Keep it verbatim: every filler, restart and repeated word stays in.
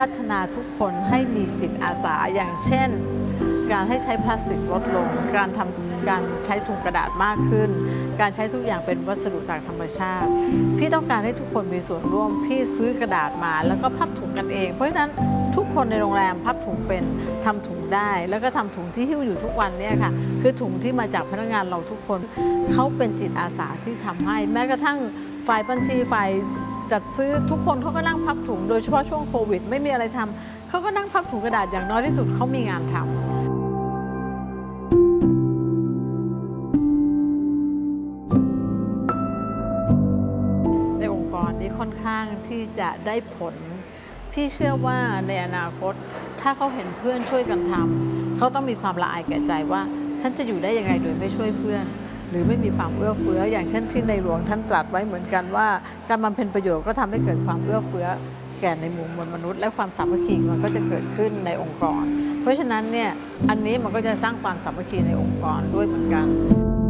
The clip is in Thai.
พัฒนาทุกคนให้มีจิตอาสาอย่างเช่นการให้ใช้พลาสติกลดลงการทำการใช้ถุงกระดาษมากขึ้นการใช้ทุกอย่างเป็นวัสดุจากธรรมชาติพี่ต้องการให้ทุกคนมีส่วนร่วมพี่ซื้อกระดาษมาแล้วก็พับถุงกันเองเพราะฉะนั้นทุกคนในโรงแรมพับถุงเป็นทำถุงได้แล้วก็ทำถุงที่หิ้วอยู่ทุกวันเนี่ยค่ะคือถุงที่มาจากพนักงานเราทุกคนเขาเป็นจิตอาสาที่ทำให้แม้กระทั่งฝ่ายบัญชีฝ่ายจัดซื้อทุกคนเขาก็นั่งพับถุงโดยเฉพาะช่วงโควิดไม่มีอะไรทำเขาก็นั่งพับถุงกระดาษอย่างน้อยที่สุดเขามีงานทำในองค์กรนี้ค่อนข้างที่จะได้ผลพี่เชื่อว่าในอนาคตถ้าเขาเห็นเพื่อนช่วยกันทำเขาต้องมีความละอายแก่ใจว่าฉันจะอยู่ได้ยังไงโดยไม่ช่วยเพื่อนหรือไม่มีความเอื้อเฟื้ออย่างเช่นที่ในหลวงท่านตรัสไว้เหมือนกันว่าการบำเพ็ญประโยชน์ก็ทำให้เกิดความเอื้อเฟื้อแก่ในหมู่มวลมนุษย์และความสามัคคีมันก็จะเกิดขึ้นในองค์กรเพราะฉะนั้นเนี่ยอันนี้มันก็จะสร้างความสามัคคีในองค์กรด้วยเหมือนกัน